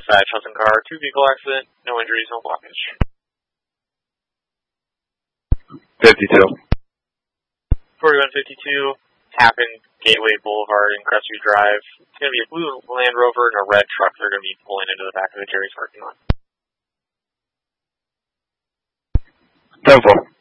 dispatch, Hudson car, 2 vehicle accident, no injuries, no blockage. 52. 4152, Tappan Gateway Boulevard and Crestview Drive. It's going to be a blue Land Rover and a red truck. They're going to be pulling into the back of the Jerry's parking lot. 10-4.